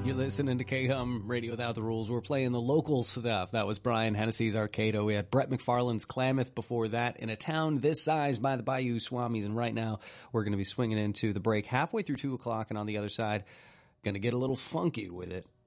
You're listening to K-Hum Radio Without the Rules. We're playing the local stuff. That was Brian Hennessy's Arcado. We had Brett McFarlane's Klamath before that. In a Town This Size by the Bayou Swamis. And right now, we're going to be swinging into the break halfway through 2 o'clock. And on the other side, going to get a little funky with it.